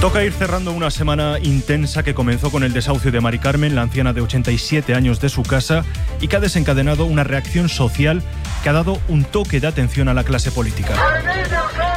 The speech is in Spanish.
Toca ir cerrando una semana intensa que comenzó con el desahucio de Mari Carmen, la anciana de 87 años de su casa, y que ha desencadenado una reacción social que ha dado un toque de atención a la clase política.